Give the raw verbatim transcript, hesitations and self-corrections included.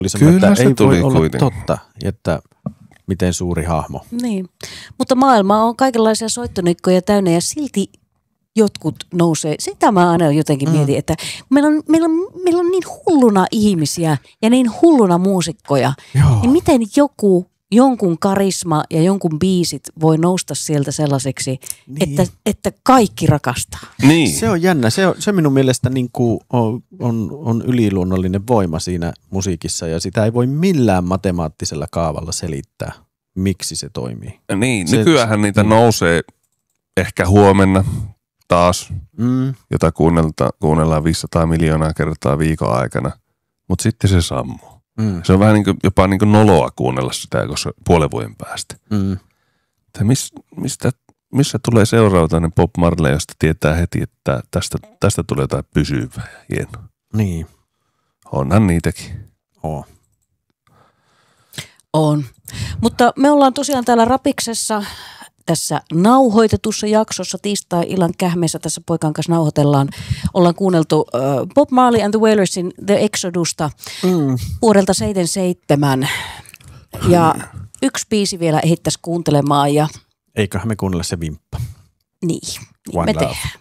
Kyllä että se ei tuli voi olla kuitenkin. totta, että miten suuri hahmo. Niin, mutta maailma on kaikenlaisia soittonikkoja täynnä ja silti jotkut nousee. Sitä mä aina jotenkin mm. mietin, että meillä on, meillä, on, meillä on niin hulluna ihmisiä ja niin hulluna muusikkoja, Joo. niin miten joku, jonkun karisma ja jonkun biisit voi nousta sieltä sellaiseksi, Niin. että, että kaikki rakastaa. Niin. Se on jännä. Se, on, se minun mielestä niin kuin on, on, on yliluonnollinen voima siinä musiikissa ja sitä ei voi millään matemaattisella kaavalla selittää, miksi se toimii. Niin, Se- nykyäänhän niitä mm. nousee ehkä huomenna taas, Mm. jota kuunnelta, kuunnellaan viisisataa miljoonaa kertaa viikon aikana, mutta sitten se sammuu. Mm. Se on vähän niin kuin, jopa niin kuin noloa kuunnella sitä, koska puolen vuoden päästä. Mm. Että mis, mistä, missä tulee seuraava tämmöinen Bob Marley, josta tietää heti, että tästä, tästä tulee jotain pysyvää ja hienoa. Niin. Onhan niitäkin. Oo. On. Mutta me ollaan tosiaan täällä Rapiksessa tässä nauhoitetussa jaksossa tiistai-illan kähmeessä tässä poikan kanssa nauhoitellaan. Ollaan kuunneltu uh, Bob Marley and the Wailersin The Exodusta Mm. vuodelta seitsemänkymmentäseitsemän. Ja yksi biisi vielä ehittäisi kuuntelemaan ja Eiköhän me kuunnella se vimppa. niin, niin One me Love. tehdään.